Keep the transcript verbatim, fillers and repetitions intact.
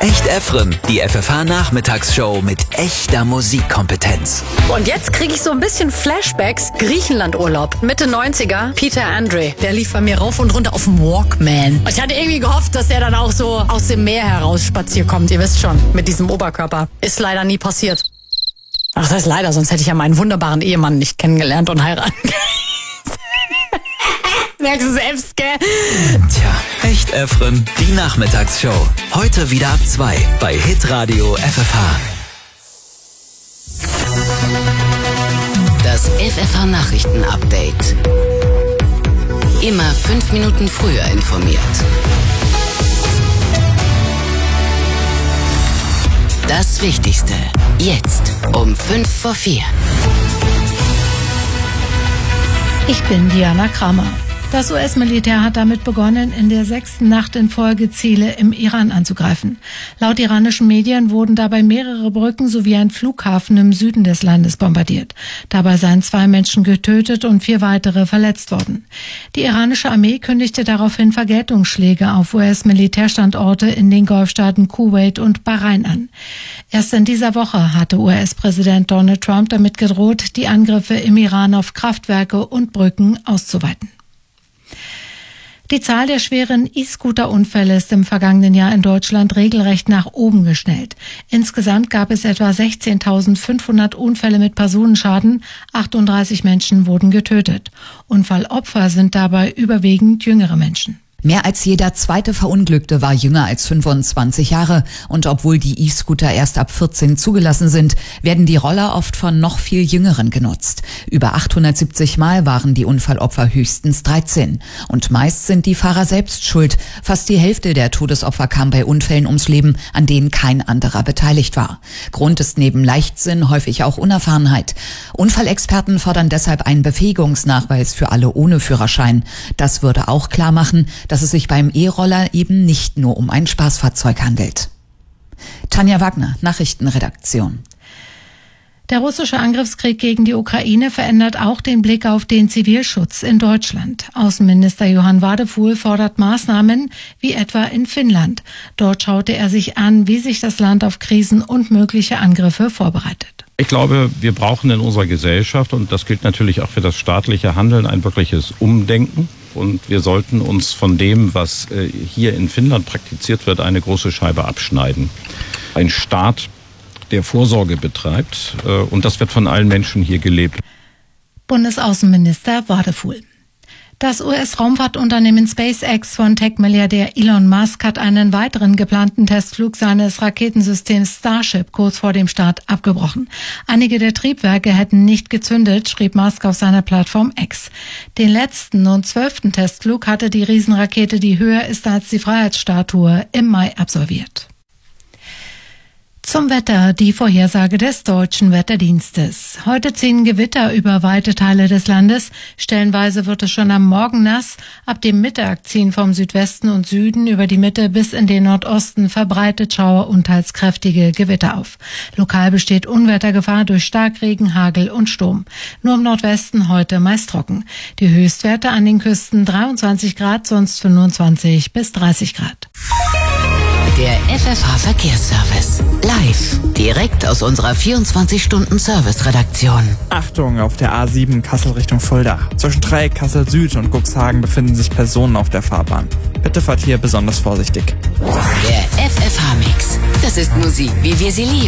Echt Efren, die F F H-Nachmittagsshow mit echter Musikkompetenz. Und jetzt kriege ich so ein bisschen Flashbacks. Griechenlandurlaub, Mitte neunziger, Peter Andre. Der lief bei mir rauf und runter auf dem Walkman. Und ich hatte irgendwie gehofft, dass er dann auch so aus dem Meer heraus spaziert kommt. Ihr wisst schon, mit diesem Oberkörper. Ist leider nie passiert. Ach, das heißt leider, sonst hätte ich ja meinen wunderbaren Ehemann nicht kennengelernt und heiraten. Merkst du selbst, gell? Tja, Echt Efren, die Nachmittagsshow. Heute wieder ab zwei bei Hitradio F F H. Das F F H-Nachrichten-Update. Immer fünf Minuten früher informiert. Das Wichtigste. Jetzt um fünf vor vier. Ich bin Diana Kramer. Das U S-Militär hat damit begonnen, in der sechsten Nacht in Folge Ziele im Iran anzugreifen. Laut iranischen Medien wurden dabei mehrere Brücken sowie ein Flughafen im Süden des Landes bombardiert. Dabei seien zwei Menschen getötet und vier weitere verletzt worden. Die iranische Armee kündigte daraufhin Vergeltungsschläge auf U S-Militärstandorte in den Golfstaaten Kuwait und Bahrain an. Erst in dieser Woche hatte U S-Präsident Donald Trump damit gedroht, die Angriffe im Iran auf Kraftwerke und Brücken auszuweiten. Die Zahl der schweren E-Scooter-Unfälle ist im vergangenen Jahr in Deutschland regelrecht nach oben geschnellt. Insgesamt gab es etwa sechzehntausendfünfhundert Unfälle mit Personenschaden, achtunddreißig Menschen wurden getötet. Unfallopfer sind dabei überwiegend jüngere Menschen. Mehr als jeder zweite Verunglückte war jünger als fünfundzwanzig Jahre. Und obwohl die E-Scooter erst ab vierzehn zugelassen sind, werden die Roller oft von noch viel Jüngeren genutzt. Über achthundertsiebzig Mal waren die Unfallopfer höchstens dreizehn. Und meist sind die Fahrer selbst schuld. Fast die Hälfte der Todesopfer kam bei Unfällen ums Leben, an denen kein anderer beteiligt war. Grund ist neben Leichtsinn häufig auch Unerfahrenheit. Unfallexperten fordern deshalb einen Befähigungsnachweis für alle ohne Führerschein. Das würde auch klar machen, dass es sich beim E-Roller eben nicht nur um ein Spaßfahrzeug handelt. Tanja Wagner, Nachrichtenredaktion. Der russische Angriffskrieg gegen die Ukraine verändert auch den Blick auf den Zivilschutz in Deutschland. Außenminister Johann Wadefuhl fordert Maßnahmen wie etwa in Finnland. Dort schaute er sich an, wie sich das Land auf Krisen und mögliche Angriffe vorbereitet. Ich glaube, wir brauchen in unserer Gesellschaft, und das gilt natürlich auch für das staatliche Handeln, ein wirkliches Umdenken. Und wir sollten uns von dem, was hier in Finnland praktiziert wird, eine große Scheibe abschneiden. Ein Staat, der Vorsorge betreibt, und das wird von allen Menschen hier gelebt. Bundesaußenminister Wadefuhl. Das U S-Raumfahrtunternehmen SpaceX von Tech-Milliardär Elon Musk hat einen weiteren geplanten Testflug seines Raketensystems Starship kurz vor dem Start abgebrochen. Einige der Triebwerke hätten nicht gezündet, schrieb Musk auf seiner Plattform X. Den letzten und zwölften Testflug hatte die Riesenrakete, die höher ist als die Freiheitsstatue, im Mai absolviert. Zum Wetter, die Vorhersage des Deutschen Wetterdienstes. Heute ziehen Gewitter über weite Teile des Landes. Stellenweise wird es schon am Morgen nass. Ab dem Mittag ziehen vom Südwesten und Süden über die Mitte bis in den Nordosten verbreitet Schauer und teils kräftige Gewitter auf. Lokal besteht Unwettergefahr durch Starkregen, Hagel und Sturm. Nur im Nordwesten heute meist trocken. Die Höchstwerte an den Küsten dreiundzwanzig Grad, sonst fünfundzwanzig bis dreißig Grad. Der F F H-Verkehrsservice. Live. Direkt aus unserer vierundzwanzig-Stunden-Service-Redaktion. Achtung, auf der A sieben Kassel Richtung Fulda. Zwischen Dreieck, Kassel Süd und Cuxhagen befinden sich Personen auf der Fahrbahn. Bitte fahrt hier besonders vorsichtig. Der F F H-Mix. Das ist Musik, wie wir sie lieben.